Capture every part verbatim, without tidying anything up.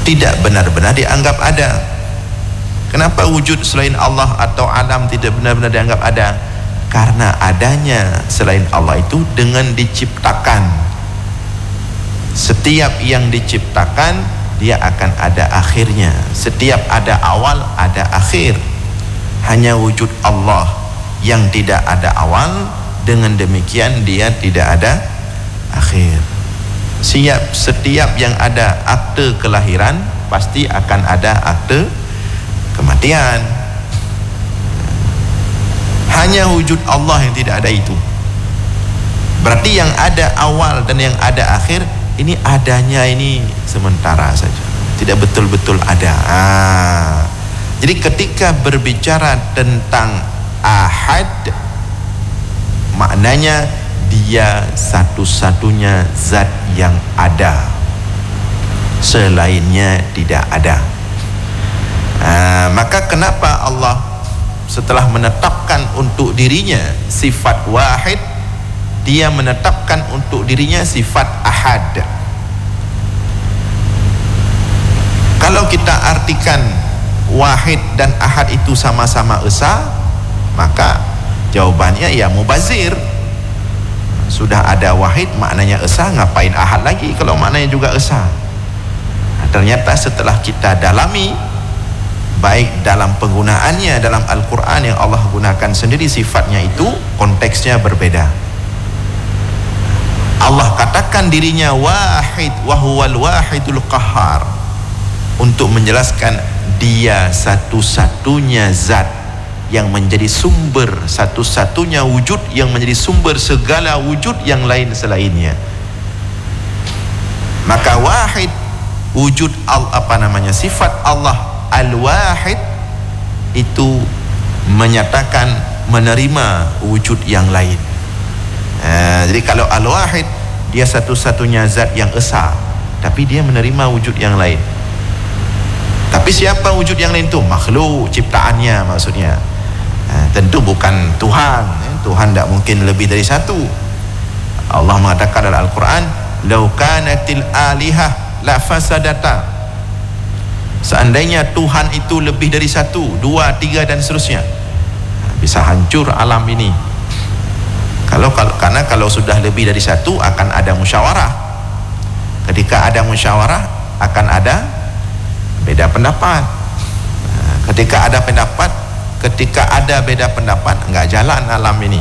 tidak benar-benar dianggap ada. Kenapa wujud selain Allah atau alam tidak benar-benar dianggap ada? Karena adanya selain Allah itu dengan diciptakan. Setiap yang diciptakan dia akan ada akhirnya. Setiap ada awal ada akhir. Hanya wujud Allah yang tidak ada awal, dengan demikian dia tidak ada akhir. Siap, setiap yang ada akte kelahiran pasti akan ada akte kematian. Hanya wujud Allah yang tidak ada itu. Berarti yang ada awal dan yang ada akhir ini adanya ini sementara saja, tidak betul-betul ada. Ah. Jadi ketika berbicara tentang ahad, maknanya dia satu-satunya zat yang ada, selainnya tidak ada. Ah, maka kenapa Allah setelah menetapkan untuk dirinya sifat wahid, dia menetapkan untuk dirinya sifat ahad. Kalau kita artikan wahid dan ahad itu sama-sama esa, maka jawabannya ya mubazir. Sudah ada wahid maknanya esa, ngapain ahad lagi kalau maknanya juga esa? Nah, ternyata setelah kita dalami, baik dalam penggunaannya dalam Al-Quran yang Allah gunakan sendiri sifatnya itu, konteksnya berbeda. Allah katakan dirinya wahid, wahuwal wahidul qahar, untuk menjelaskan dia satu-satunya zat yang menjadi sumber, satu-satunya wujud yang menjadi sumber segala wujud yang lain selainnya. Maka wahid, wujud al, apa namanya sifat Allah al-wahid itu menyatakan menerima wujud yang lain. Uh, jadi kalau al-wahid dia satu-satunya zat yang esa, tapi dia menerima wujud yang lain. Tapi siapa wujud yang lain itu? Makhluk ciptaannya maksudnya. Uh, tentu bukan Tuhan. Tuhan tidak mungkin lebih dari satu. Allah mengatakan dalam Al-Quran, "Lau kanatil alihah la fasadata." Seandainya Tuhan itu lebih dari satu, dua, tiga dan seterusnya, bisa hancur alam ini. Kalau, kalau karena kalau sudah lebih dari satu akan ada musyawarah. Ketika ada musyawarah akan ada beda pendapat. Ketika ada pendapat, ketika ada beda pendapat, enggak jalan alam ini.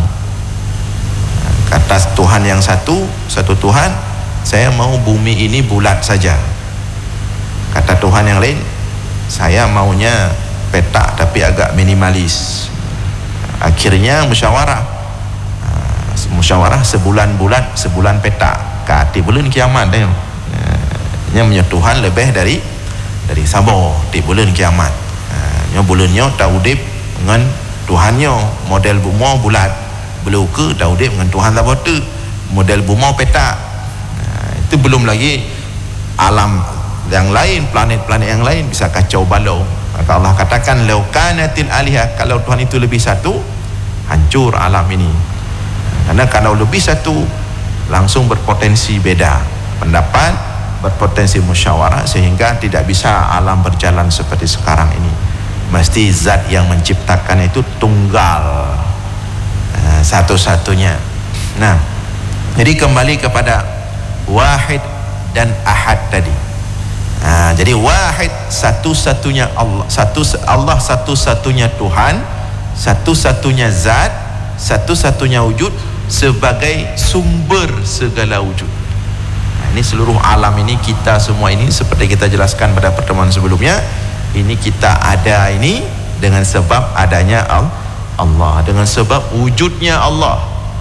Kata Tuhan yang satu, satu Tuhan, saya mau bumi ini bulat saja. Kata Tuhan yang lain, saya maunya petak tapi agak minimalis. Akhirnya musyawarah. Musyawarah sebulan bulat, sebulan petak. Kati bulan kiamat dia. Nya punya Tuhan lebih dari dari sabar di bulan kiamat. Nya bulannya taudip dengan Tuhannya model bumi bulat. Belum ke taudip dengan Tuhan tak betul model bumi petak. Itu belum lagi alam yang lain, planet-planet yang lain bisa kacau balau. Maka Allah katakan lau kanatil alihah, kalau Tuhan itu lebih satu, hancur alam ini. Karena kalau lebih satu langsung berpotensi beda pendapat, berpotensi musyawarah, sehingga tidak bisa alam berjalan seperti sekarang ini. Mesti zat yang menciptakan itu tunggal, nah, satu-satunya. Nah, jadi kembali kepada wahid dan ahad tadi. Nah, jadi wahid satu-satunya Allah, satu Allah satu-satunya Tuhan, satu-satunya zat, satu-satunya wujud sebagai sumber segala wujud. Nah, ini seluruh alam ini, kita semua ini seperti kita jelaskan pada pertemuan sebelumnya, ini kita ada ini dengan sebab adanya Allah, dengan sebab wujudnya Allah.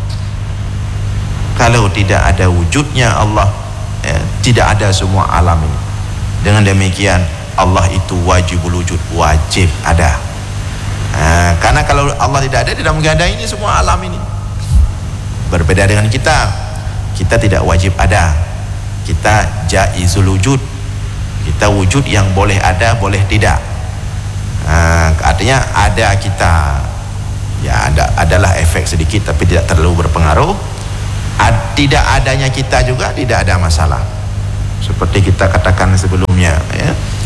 Kalau tidak ada wujudnya Allah, eh, tidak ada semua alam ini. Dengan demikian Allah itu wajibul wujud, wajib ada. Nah, karena kalau Allah tidak ada, tidak mungkin ada ini semua alam ini. Berbeda dengan kita, kita tidak wajib ada, kita jaizul wujud, kita wujud yang boleh ada, boleh tidak. Nah, artinya ada kita, ya ada adalah efek sedikit tapi tidak terlalu berpengaruh. Ad, tidak adanya kita juga tidak ada masalah. Seperti kita katakan sebelumnya, ya.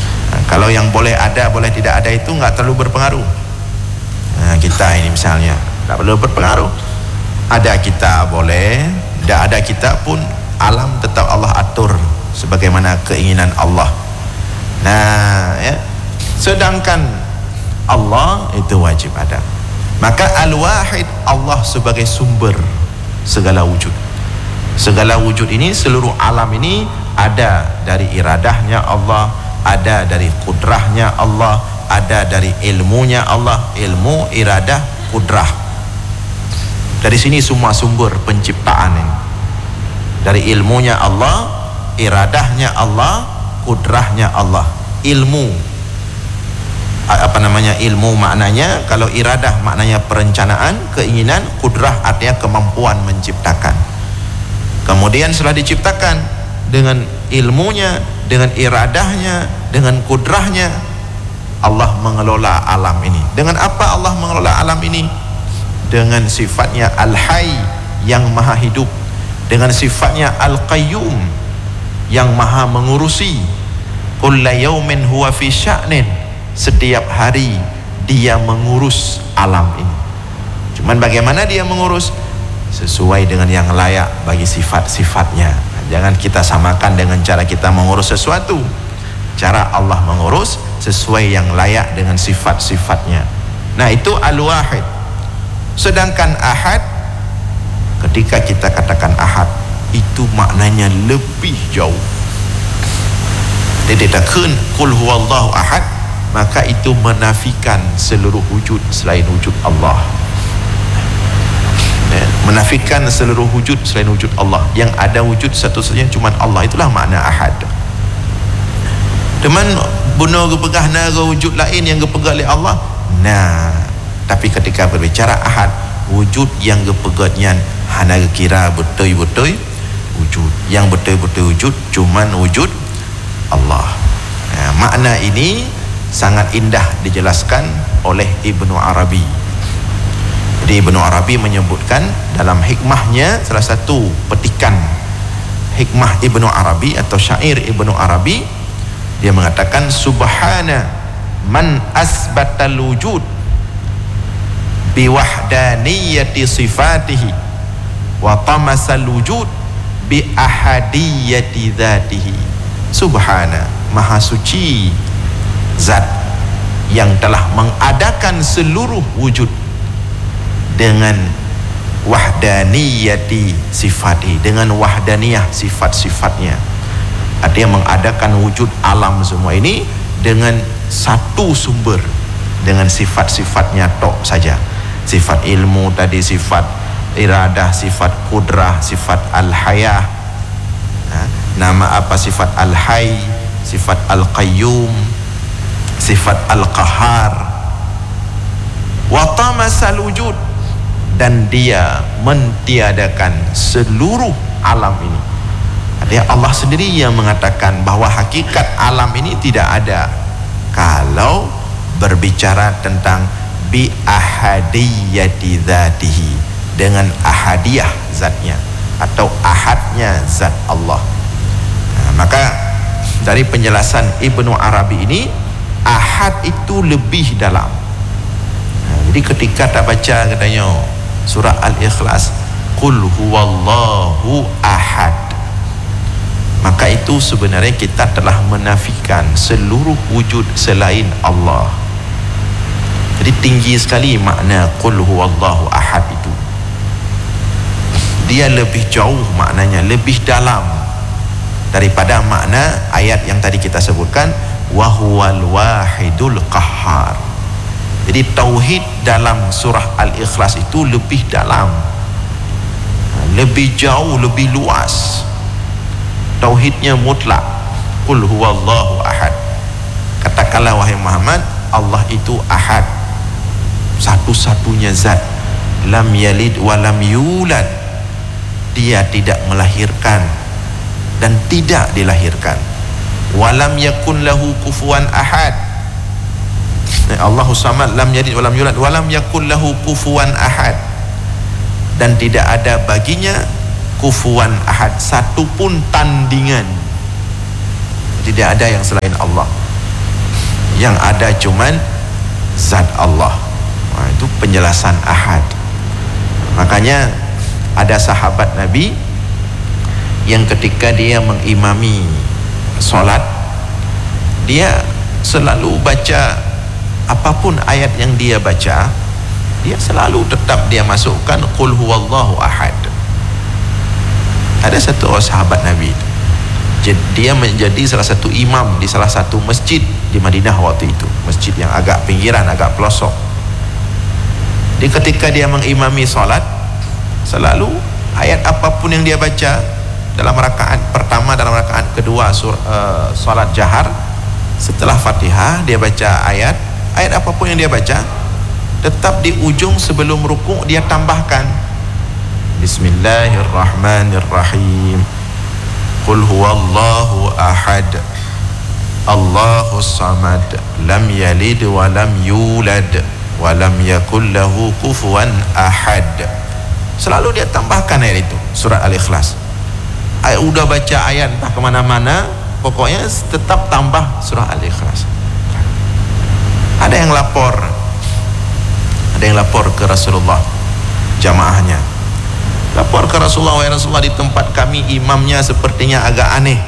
Kalau yang boleh ada boleh tidak ada itu nggak terlalu berpengaruh. Nah, kita ini misalnya tidak perlu berpengaruh, ada kita boleh, tidak ada kita pun alam tetap Allah atur sebagaimana keinginan Allah. Nah ya, sedangkan Allah itu wajib ada. Maka al-wahid, Allah sebagai sumber segala wujud. Segala wujud ini, seluruh alam ini ada dari iradahnya Allah, ada dari kudrahnya Allah, ada dari ilmunya Allah. Ilmu, iradah, kudrah, dari sini semua sumber penciptaan ini. Dari ilmunya Allah, iradahnya Allah, kudrahnya Allah. Ilmu, apa namanya ilmu maknanya, kalau iradah maknanya perencanaan, keinginan, kudrah artinya kemampuan menciptakan. Kemudian setelah diciptakan, dengan ilmunya, dengan iradahnya, dengan kudrahnya, Allah mengelola alam ini. Dengan apa Allah mengelola alam ini? Dengan sifatnya Al-Hayy yang maha hidup, dengan sifatnya Al-Qayyum yang maha mengurusi. Kulla yaumin huwa fi sya'nin, setiap hari dia mengurus alam ini. Cuman bagaimana dia mengurus? Sesuai dengan yang layak bagi sifat-sifatnya. Jangan kita samakan dengan cara kita mengurus sesuatu. Cara Allah mengurus sesuai yang layak dengan sifat-sifatnya. Nah, itu al-wahid. Sedangkan ahad, ketika kita katakan ahad, itu maknanya lebih jauh. Dia dikatakan qul huwallahu ahad, maka itu menafikan seluruh wujud selain wujud Allah. Ya, menafikan seluruh wujud selain wujud Allah. Yang ada wujud satu-satunya cuma Allah. Itulah makna ahad. Teman bunuh gepegah naga wujud lain yang gepegah oleh Allah. Nah, tapi ketika berbicara ahad, wujud yang gepegahnya hana kira betul-betul wujud. Yang betul-betul wujud cuman wujud Allah. Nah, makna ini sangat indah dijelaskan oleh Ibnu Arabi. Jadi Ibnu Arabi menyebutkan dalam hikmahnya, salah satu petikan hikmah Ibnu Arabi atau syair Ibnu Arabi, dia mengatakan subhana man asbatal wujud biwahdaniyati sifatihi wa tamasal wujud bi ahadiyati dzatihi. Subhana, maha suci zat yang telah mengadakan seluruh wujud dengan wahdaniyati sifati, dengan wahdaniyah sifat-sifatnya. Artinya mengadakan wujud alam semua ini dengan satu sumber, dengan sifat-sifatnya tok saja. Sifat ilmu tadi, sifat iradah, sifat kudrah, sifat al-hayah. Nama apa? Sifat al-hayy, sifat al-qayyum, sifat al-qahar. Wa tamasal wujud, dan dia mentiadakan seluruh alam ini. Artinya Allah sendiri yang mengatakan bahwa hakikat alam ini tidak ada kalau berbicara tentang bi ahadiyati dzatihi, dengan ahadiyah zatnya atau ahadnya zat Allah. Nah, maka dari penjelasan Ibnu Arabi ini, ahad itu lebih dalam. Nah, jadi ketika tak baca katanya surah Al-Ikhlas, qul huwallahu ahad, maka itu sebenarnya kita telah menafikan seluruh wujud selain Allah. Jadi tinggi sekali makna qul huwallahu ahad itu. Dia lebih jauh maknanya, lebih dalam daripada makna ayat yang tadi kita sebutkan, wa huwal wahidul qahhar. Jadi tauhid dalam surah Al-Ikhlas itu lebih dalam, lebih jauh, lebih luas. Tauhidnya mutlak, qul huwallahu ahad. Katakanlah wahai Muhammad, Allah itu ahad, satu-satunya zat, lam yalid wa lam yulad, dia tidak melahirkan dan tidak dilahirkan. Walam yakun lahu kufuwan ahad, Allahu samad, lam yalid wa lam yulad wa lam yakun lahu kufuwan ahad, dan tidak ada baginya kufuwan ahad, satu pun tandingan. Tidak ada yang selain Allah. yang ada cuman zat Allah. Nah, itu penjelasan ahad. Makanya ada sahabat Nabi yang ketika dia mengimami solat, dia selalu baca apapun ayat yang dia baca, dia selalu tetap dia masukkan qul huwallahu ahad. Ada satu orang sahabat Nabi, dia menjadi salah satu imam di salah satu masjid di Madinah waktu itu, masjid yang agak pinggiran, agak pelosok. Di ketika dia mengimami solat, selalu ayat apapun yang dia baca dalam rakaat pertama, dalam rakaat kedua sur, uh, solat jahar, setelah Fatihah dia baca ayat, ayat apapun yang dia baca, tetap di ujung sebelum rukuk dia tambahkan Bismillahirrahmanirrahim, Qul huwallahu ahad, Allahus samad, lam yalid wa lam yulad wa lam yakul lahu kufuwan ahad. Selalu dia tambahkan ayat itu, surat Al-Ikhlas. Ayat, udah baca ayat entah kemana-mana, pokoknya tetap tambah surah Al-Ikhlas. Ada yang lapor, ada yang lapor ke Rasulullah, jamaahnya lapor ke Rasulullah, wahai Rasulullah, di tempat kami imamnya sepertinya agak aneh.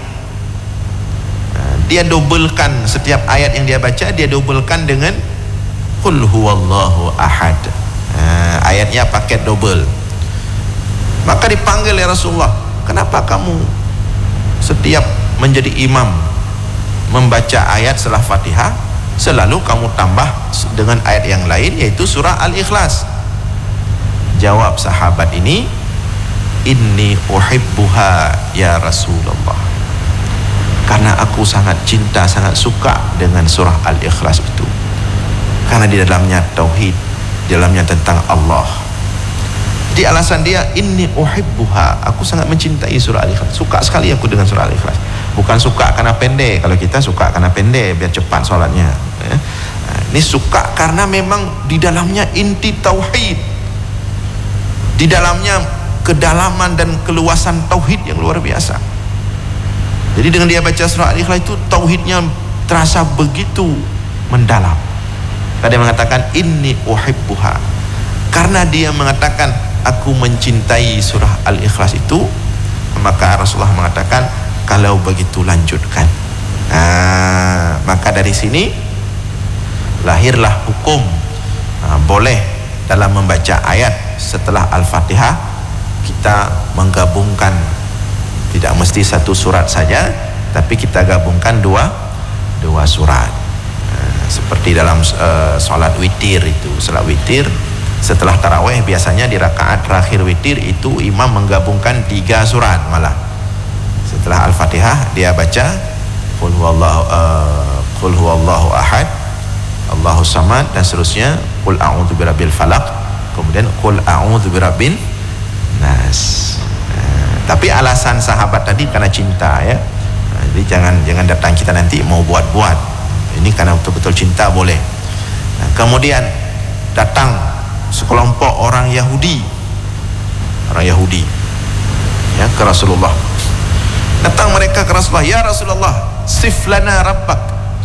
Dia dobelkan setiap ayat yang dia baca, dia dobelkan dengan Qul huwallahu ahad. Nah, ayatnya paket double. Maka dipanggil ya Rasulullah, kenapa kamu setiap menjadi imam membaca ayat setelah Fatihah selalu kamu tambah dengan ayat yang lain, yaitu surah Al-Ikhlas? Jawab sahabat ini, inni uhibbuha ya Rasulullah, karena aku sangat cinta, sangat suka dengan surah Al-Ikhlas itu, karena di dalamnya tauhid, di dalamnya tentang Allah. Jadi alasan dia, inni uhibbuha, aku sangat mencintai surah Al-Ikhlas, suka sekali aku dengan surah Al-Ikhlas. Bukan suka karena pendek, kalau kita suka karena pendek biar cepat sholatnya ya. Nah, ini suka karena memang di dalamnya inti tauhid, di dalamnya kedalaman dan keluasan tauhid yang luar biasa. Jadi dengan dia baca surah Al-Ikhlas itu tauhidnya terasa begitu mendalam. Dia mengatakan inni uhibbuha, karena dia mengatakan aku mencintai surah Al-Ikhlas itu, maka Rasulullah mengatakan kalau begitu lanjutkan. Nah, maka dari sini lahirlah hukum nah, boleh dalam membaca ayat setelah Al-Fatihah kita menggabungkan, tidak mesti satu surat saja, tapi kita gabungkan dua dua surat. Nah, seperti dalam uh, sholat witir itu, sholat witir setelah taraweh biasanya di rakaat terakhir witir itu imam menggabungkan tiga surat, malah setelah Al-Fatihah dia baca Qul huwallahu uh, Qul huwallahu ahad, Allahus samad, dan seterusnya, Qul a'udzu birabbil falaq, kemudian Qul a'udzu birabbin nas. Nah, tapi alasan sahabat tadi karena cinta ya. Nah, jadi jangan jangan datang kita nanti mau buat-buat. Ini karena betul-betul cinta boleh. Nah, kemudian datang sekelompok orang Yahudi, orang Yahudi ya ke Rasulullah. Datang mereka ke Rasulullah, ya Rasulullah, siflana rabbak.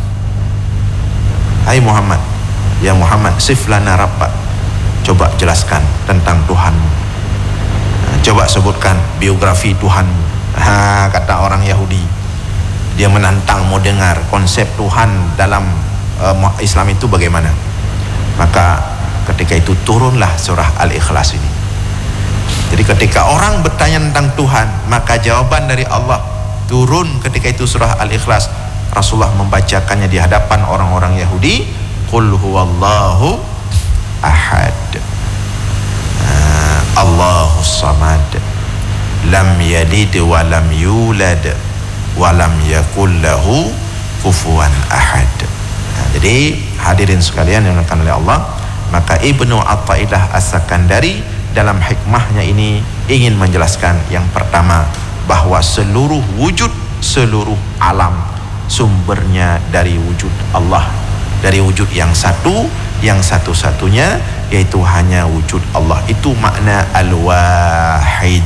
Hai Muhammad, ya Muhammad, siflana rabbak, coba jelaskan tentang Tuhanmu, coba sebutkan biografi Tuhanmu. Ha, kata orang Yahudi, dia menantang mau dengar konsep Tuhan dalam uh, Islam itu bagaimana. Maka ketika itu turunlah surah Al-Ikhlas ini. Jadi ketika orang bertanya tentang Tuhan, maka jawaban dari Allah turun ketika itu surah Al-Ikhlas. Rasulullah membacakannya di hadapan orang-orang Yahudi, Qul huwallahu ahad, uh, Allahus samad, lam yalid wa lam yulad wa lam yakul lahu kufuwan ahad. Nah, jadi hadirin sekalian yang dimuliakan oleh Allah, maka Ibnu Athaillah As-Sakandari dalam hikmahnya ini ingin menjelaskan yang pertama, bahwa seluruh wujud, seluruh alam sumbernya dari wujud Allah, dari wujud yang satu, yang satu-satunya, yaitu hanya wujud Allah. Itu makna al-wahid.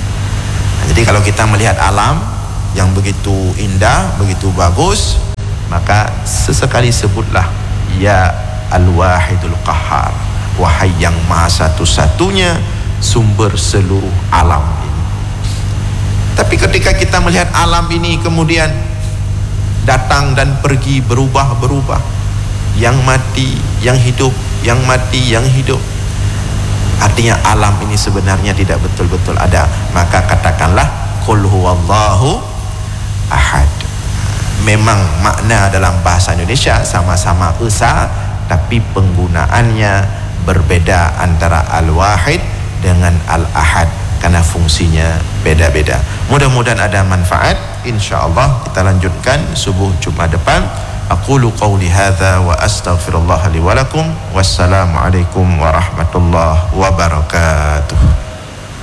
Nah, jadi kalau kita melihat alam yang begitu indah, begitu bagus, maka sesekali sebutlah ya al-wahidul qahhar, wahai yang maha satu-satunya sumber seluruh alam ini. Tapi ketika kita melihat alam ini kemudian datang dan pergi, berubah-berubah, yang mati, yang hidup, yang mati, yang hidup, artinya alam ini sebenarnya tidak betul-betul ada, maka katakanlah qul huwallahu ahad. Memang makna dalam bahasa Indonesia sama-sama esa, tapi penggunaannya berbeda antara al-wahid dengan al-ahad karena fungsinya beda-beda. Mudah-mudahan ada manfaat. Insyaallah kita lanjutkan subuh Jumat depan. Aqulu qawli hadza wa astaghfirullah li wa lakum. Wassalamu alaikum warahmatullahi wabarakatuh.